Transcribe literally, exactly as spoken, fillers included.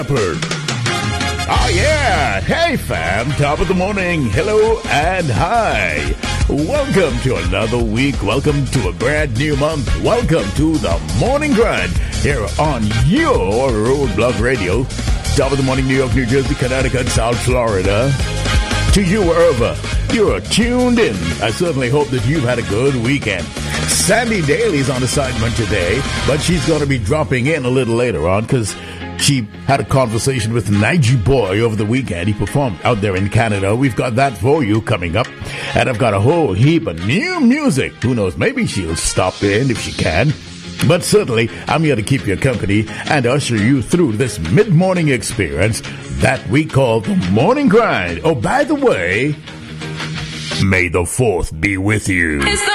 Oh yeah! Hey fam, top of the morning, hello and hi. Welcome to another week, welcome to a brand new month, welcome to the Morning Grind here on your Roadblock Radio. Top of the morning, New York, New Jersey, Connecticut, South Florida. To you wherever you're tuned in, I certainly hope that you've had a good weekend. Sandy Daly's on assignment today, but she's going to be dropping in a little later on because she had a conversation with Nige Boy over the weekend. He performed out there in Canada. We've got that for you coming up. And I've got a whole heap of new music. Who knows, maybe she'll stop in if she can. But certainly, I'm here to keep you company and usher you through this mid-morning experience that we call the Morning Grind. Oh, by the way, may the fourth be with you.